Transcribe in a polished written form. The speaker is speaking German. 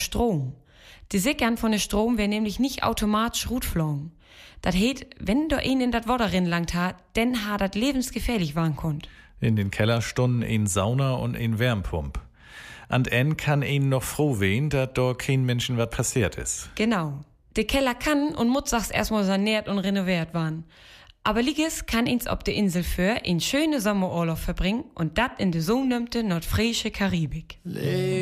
Strom. Die Sickern von der Strom wäre nämlich nicht automatisch rutflogen. Das heißt, wenn da ihn in das Wasser rinlangt hat, dann hat das lebensgefährlich werden können. In den Keller stunden ein Sauna und ein Wärmpump. An en kann ihn noch froh wehen, dass da kein Menschen was passiert ist. Genau. Der Keller kann und muss sagst erstmal saniert und renoviert werden. Aber Liges kann ins ob der Insel für in schöne Sommerurlaub verbringen und dat in de sogenannte nordfriesische Karibik.